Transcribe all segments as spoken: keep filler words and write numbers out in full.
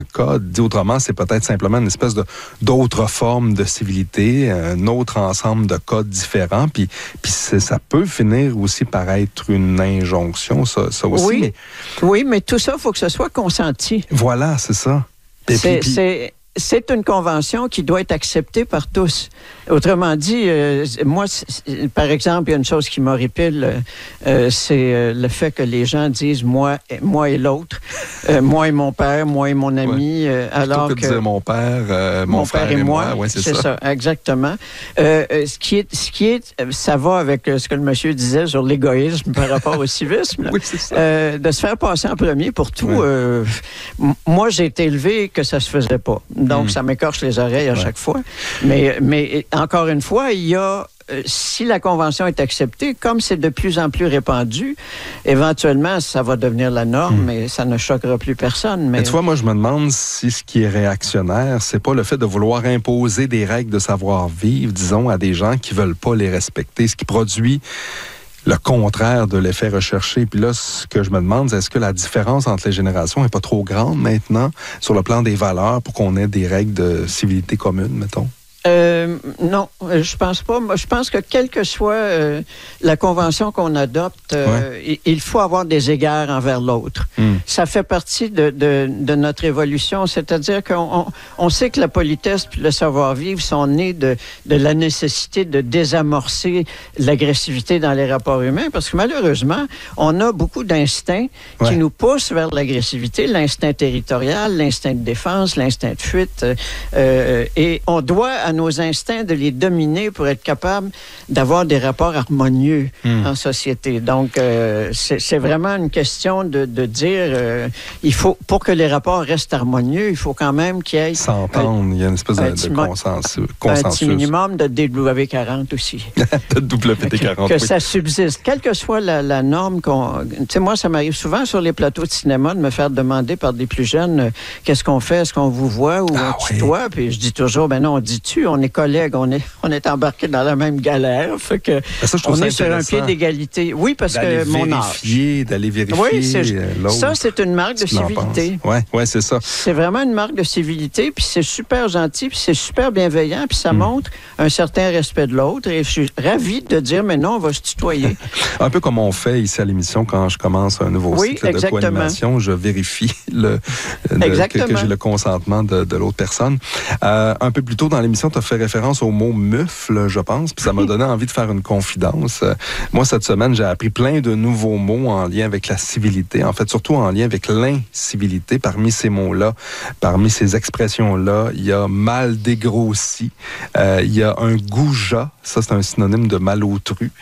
code. Dit autrement, c'est peut-être simplement une espèce de d'autres formes de civilité, un autre ensemble de codes différents. Puis, puis ça peut finir aussi par être une injonction, ça, ça aussi. Oui, mais... oui, mais tout ça, il faut que ce soit consenti. Voilà, c'est ça. Et c'est, puis, puis... c'est... C'est une convention qui doit être acceptée par tous. Autrement dit, euh, moi, c'est, par exemple, il y a une chose qui m'horripile, euh, c'est euh, le fait que les gens disent moi, moi et l'autre, euh, moi et mon père, moi et mon ami, ouais. euh, alors Plutôt que, que de dire mon père, euh, mon, mon frère père et, et moi, moi. Ouais, c'est, c'est ça. ça, exactement. Euh, ce qui est, ce qui est, ça va avec ce que le monsieur disait sur l'égoïsme par rapport au civisme. Là. Oui, c'est ça. Euh, de se faire passer en premier pour tout. Ouais. Euh, moi, j'ai été élevé que ça se faisait pas. Donc, mmh. ça m'écorche les oreilles à ouais. chaque fois. Mais, mais encore une fois, il y a, euh, si la Convention est acceptée, comme c'est de plus en plus répandu, éventuellement, ça va devenir la norme, mmh. mais ça ne choquera plus personne. Mais, mais tu vois, moi, je me demande si ce qui est réactionnaire, c'est pas le fait de vouloir imposer des règles de savoir-vivre, disons, à des gens qui veulent pas les respecter, ce qui produit le contraire de l'effet recherché. Puis là, ce que je me demande, c'est est-ce que la différence entre les générations n'est pas trop grande maintenant sur le plan des valeurs pour qu'on ait des règles de civilité commune, mettons? Euh, non, je pense pas. Je pense que quelle que soit euh, la convention qu'on adopte, euh, ouais. il faut avoir des égards envers l'autre. Mm. Ça fait partie de, de, de notre évolution, c'est-à-dire qu'on on, on sait que la politesse et le savoir-vivre sont nés de, de la nécessité de désamorcer l'agressivité dans les rapports humains, parce que malheureusement, on a beaucoup d'instincts ouais. qui nous poussent vers l'agressivité, l'instinct territorial, l'instinct de défense, l'instinct de fuite, euh, et on doit à nos instincts de les dominer pour être capable d'avoir des rapports harmonieux mmh. en société. Donc, euh, c'est, c'est vraiment une question de, de dire, euh, il faut, pour que les rapports restent harmonieux, il faut quand même qu'il y ait... S'entendre, il y a une espèce de, de consensus. Un petit minimum de D W quarante aussi. De W D quarante, Que, que oui. ça subsiste. Quelle que soit la, la norme qu'on... Tu sais, moi, ça m'arrive souvent sur les plateaux de cinéma de me faire demander par des plus jeunes, euh, qu'est-ce qu'on fait? Est-ce qu'on vous voit ou ah, on tutoie? Oui. Puis je dis toujours, ben non, on dit tu. On est collègues, on est, on est embarqués dans la même galère. Fait que ça, je on ça est sur un pied d'égalité. Oui, parce que mon âge. D'aller vérifier oui, c'est, l'autre. Ça, c'est une marque de civilité. Oui, ouais, c'est ça. C'est vraiment une marque de civilité, puis c'est super gentil, puis c'est super bienveillant, puis ça mm. montre un certain respect de l'autre. Et je suis ravi de dire, mais non, on va se tutoyer. Un peu comme on fait ici à l'émission quand je commence un nouveau oui, cycle exactement. de co-animation, je vérifie le, le, que, que j'ai le consentement de, de l'autre personne. Euh, un peu plus tôt dans l'émission, tu as fait référence au mot mufle, je pense, puis ça m'a donné envie de faire une confidence. Euh, moi, cette semaine, j'ai appris plein de nouveaux mots en lien avec la civilité, en fait, surtout en lien avec l'incivilité. Parmi ces mots-là, parmi ces expressions-là, il y a mal dégrossi, euh, il y a un goujat, ça c'est un synonyme de malotru.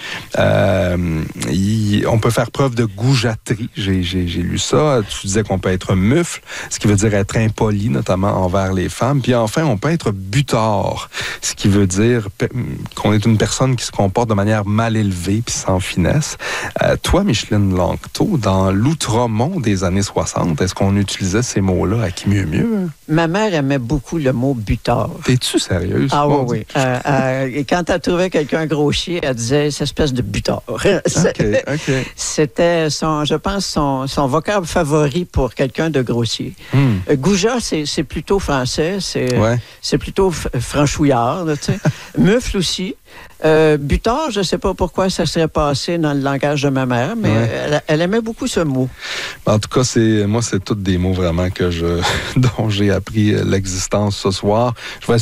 Euh, il, on peut faire preuve de goujaterie, j'ai, j'ai, j'ai lu ça. Tu disais qu'on peut être mufle, ce qui veut dire être impoli, notamment envers les femmes. Puis enfin, on peut être butard, ce qui veut dire qu'on est une personne qui se comporte de manière mal élevée puis sans finesse. Euh, toi, Micheline Lanctot, dans l'Outremont des années soixante, est-ce qu'on utilisait ces mots-là à qui mieux mieux? Ma mère aimait beaucoup le mot butard. T'es-tu sérieuse? Ah oui, oui. Euh, euh, quand elle trouvait quelqu'un grossier, elle disait « cette espèce de butard ». OK, OK. C'était, son, je pense, son, son vocable favori pour quelqu'un de grossier. Hmm. Euh, Goujat, c'est, c'est plutôt français, c'est, ouais. c'est plutôt f- franchouillard, là, tu sais. Mufle aussi. Euh, butard, je ne sais pas pourquoi ça serait passé dans le langage de ma mère, mais ouais. elle, elle aimait beaucoup ce mot. En tout cas, c'est moi, c'est tous des mots vraiment que je, dont j'ai appris l'existence ce soir. Je vais